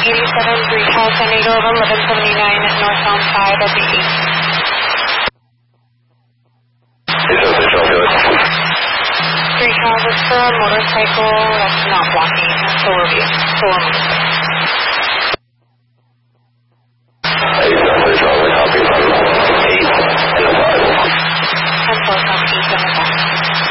87 San Diego, 1179 northbound side of the 3 cars for a motorcycle that's not blocking solar motorcycle.